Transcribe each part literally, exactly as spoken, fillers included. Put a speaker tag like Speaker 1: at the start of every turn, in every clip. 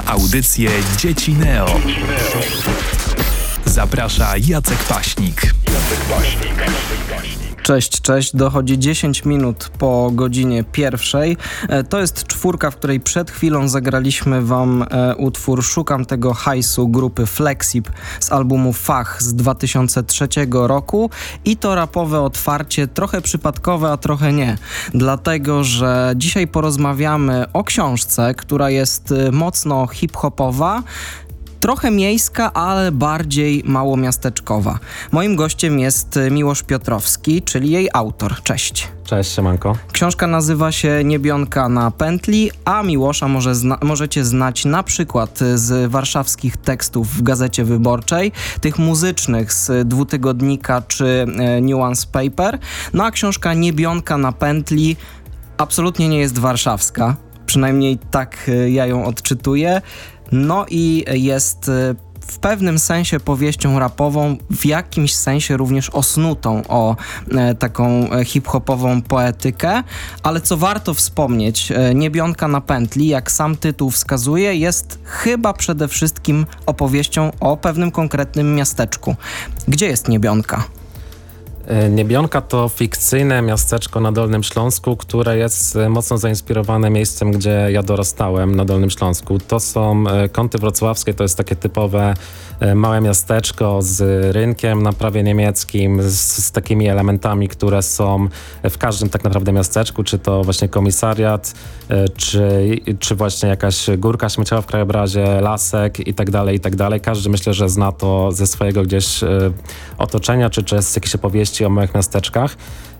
Speaker 1: Audycje Dzieci Neo. Zaprasza Jacek Paśnik.
Speaker 2: Cześć, cześć. Dochodzi dziesięć minut po godzinie pierwszej. To jest czwórka, w której przed chwilą zagraliśmy wam e, utwór Szukam tego hajsu grupy Flexip z albumu Fach z dwa tysiące trzeciego roku i to rapowe otwarcie trochę przypadkowe, a trochę nie. Dlatego, że dzisiaj porozmawiamy o książce, która jest mocno hip-hopowa, trochę miejska, ale bardziej małomiasteczkowa. Moim gościem jest Miłosz Piotrowski, czyli jej autor. Cześć.
Speaker 3: Cześć, siemanko.
Speaker 2: Książka nazywa się Niebionka na pętli, a Miłosza może zna- możecie znać na przykład z warszawskich tekstów w Gazecie Wyborczej, tych muzycznych z dwutygodnika czy e, Nuance Paper. No a książka Niebionka na pętli absolutnie nie jest warszawska, przynajmniej tak e, ja ją odczytuję. No i jest w pewnym sensie powieścią rapową, w jakimś sensie również osnutą o e, taką hip-hopową poetykę, ale co warto wspomnieć, e, Niebionka na pętli, jak sam tytuł wskazuje, jest chyba przede wszystkim opowieścią o pewnym konkretnym miasteczku. Gdzie jest Niebionka?
Speaker 3: Niebionka to fikcyjne miasteczko na Dolnym Śląsku, które jest mocno zainspirowane miejscem, gdzie ja dorastałem na Dolnym Śląsku. To są Kąty Wrocławskie, to jest takie typowe małe miasteczko z rynkiem na prawie niemieckim, z, z takimi elementami, które są w każdym tak naprawdę miasteczku, czy to właśnie komisariat, czy, czy właśnie jakaś górka śmieciowa w krajobrazie, lasek i tak dalej, i tak dalej. Każdy myślę, że zna to ze swojego gdzieś otoczenia, czy, czy z jakichś opowieści o małych miasteczkach.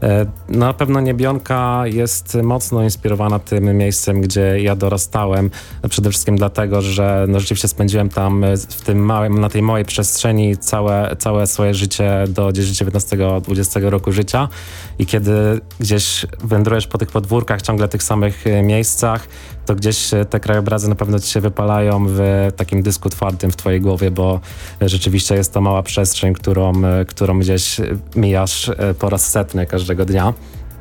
Speaker 3: Na pewno Niebionka jest mocno inspirowana tym miejscem, gdzie ja dorastałem. Przede wszystkim dlatego, że no rzeczywiście spędziłem tam w tym małym, na tej małej przestrzeni całe, całe swoje życie do dziewiętnastego dwudziestego roku życia i kiedy gdzieś wędrujesz po tych podwórkach, ciągle tych samych miejscach, to gdzieś te krajobrazy na pewno ci się wypalają w takim dysku twardym w twojej głowie, bo rzeczywiście jest to mała przestrzeń, którą, którą gdzieś mijasz po raz setny każdego dnia.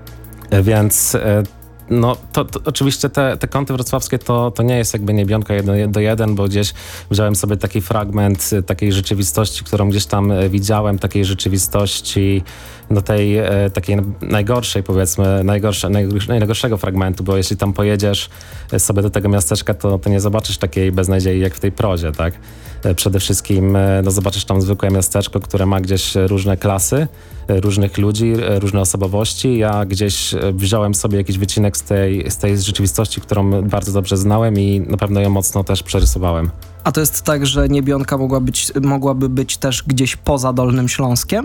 Speaker 3: Więc no to, to oczywiście te, te Kąty Wrocławskie to, to nie jest jakby Niebionka jeden do jeden, bo gdzieś wziąłem sobie taki fragment takiej rzeczywistości, którą gdzieś tam widziałem, takiej rzeczywistości, no tej e, takiej najgorszej, powiedzmy, najgorsze, najgorszego fragmentu, bo jeśli tam pojedziesz sobie do tego miasteczka, to, to nie zobaczysz takiej beznadziei jak w tej prozie, tak? E, przede wszystkim e, no zobaczysz tam zwykłe miasteczko, które ma gdzieś różne klasy, e, różnych ludzi, e, różne osobowości. Ja gdzieś wziąłem sobie jakiś wycinek z tej, z tej rzeczywistości, którą bardzo dobrze znałem i na pewno ją mocno też przerysowałem.
Speaker 2: A to jest tak, że Niebionka mogła być, mogłaby być też gdzieś poza Dolnym Śląskiem?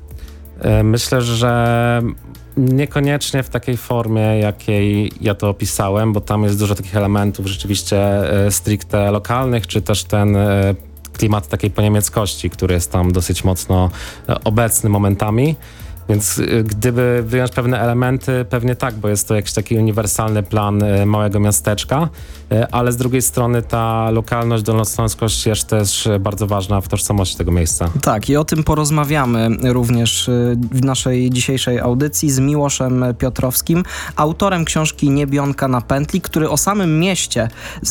Speaker 3: Myślę, że niekoniecznie w takiej formie, jakiej ja to opisałem, bo tam jest dużo takich elementów rzeczywiście stricte lokalnych, czy też ten klimat takiej poniemieckości, który jest tam dosyć mocno obecny momentami. Więc gdyby wyjąć pewne elementy, pewnie tak, bo jest to jakiś taki uniwersalny plan małego miasteczka, ale z drugiej strony ta lokalność, dolnośląskość jest też bardzo ważna w tożsamości tego miejsca.
Speaker 2: Tak, i o tym porozmawiamy również w naszej dzisiejszej audycji z Miłoszem Piotrowskim, autorem książki Niebionka na pętli, który o samym mieście,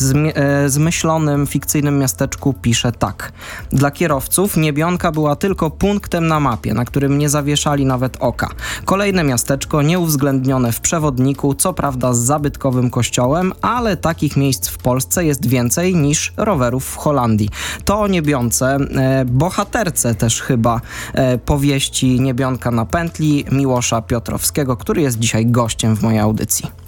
Speaker 2: zmyślonym, fikcyjnym miasteczku pisze tak. Dla kierowców Niebionka była tylko punktem na mapie, na którym nie zawieszali nawet oka. Kolejne miasteczko nieuwzględnione w przewodniku, co prawda z zabytkowym kościołem, ale takich miejsc w Polsce jest więcej niż rowerów w Holandii. To o Niebionce, e, bohaterce też chyba e, powieści Niebionka na pętli Miłosza Piotrowskiego, który jest dzisiaj gościem w mojej audycji.